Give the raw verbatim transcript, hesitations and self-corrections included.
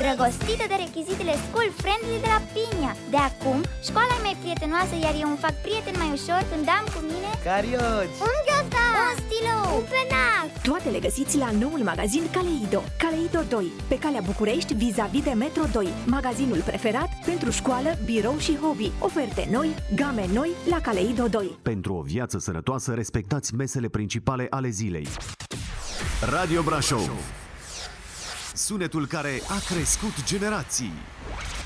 îndrăgostită de rechizitele school friendly de la Pinia. De acum, școala e mai prietenoasă, iar eu îmi fac prieten mai ușor când am cu mine carioci, un ghiozdan, un stilou, un penac. Toate le găsiți la noul magazin Caleido. Caleido doi, pe calea București, vis-a-vis de Metro doi. Magazinul preferat pentru școală, birou și hobby. Oferte noi, game noi la Caleido doi. Pentru o viață sănătoasă, respectați mesele principale ale zilei. Radio Brașov, sunetul care a crescut generații.